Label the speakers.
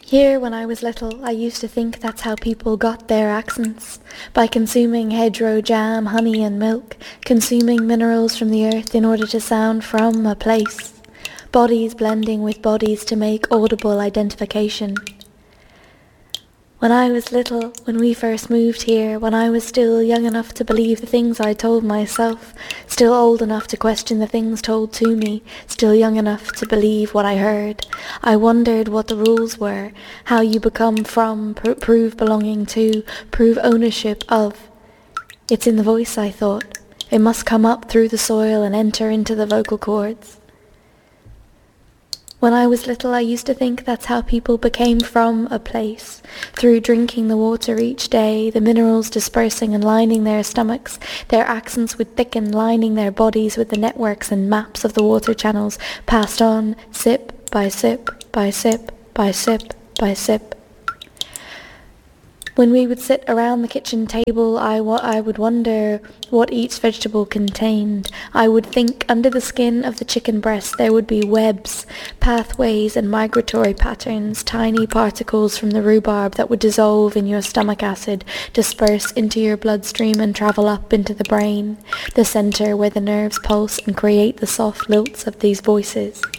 Speaker 1: Here, when I was little, I used to think that's how people got their accents, by consuming hedgerow jam, honey and milk, consuming minerals from the earth in order to sound from a place, bodies blending with bodies to make audible identification. When I was little, when we first moved here, when I was still young enough to believe the things I told myself, still old enough to question the things told to me, still young enough to believe what I heard, I wondered what the rules were, how you become from, prove belonging to, prove ownership of. It's in the voice, I thought. It must come up through the soil and enter into the vocal cords. When I was little, I used to think that's how people became from a place, through drinking the water each day, the minerals dispersing and lining their stomachs, their accents would thicken, lining their bodies with the networks and maps of the water channels, passed on, sip by sip by sip by sip by sip. When we would sit around the kitchen table, I would wonder what each vegetable contained. I would think under the skin of the chicken breast there would be webs, pathways and migratory patterns, tiny particles from the rhubarb that would dissolve in your stomach acid, disperse into your bloodstream and travel up into the brain, the center where the nerves pulse and create the soft lilts of these voices.